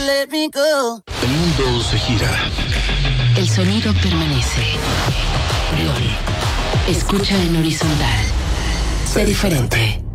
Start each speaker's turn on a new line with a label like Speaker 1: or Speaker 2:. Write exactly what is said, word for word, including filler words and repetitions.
Speaker 1: let me go.
Speaker 2: El mundo se gira.
Speaker 3: El sonido permanece. León, escucha en horizontal. Sé diferente.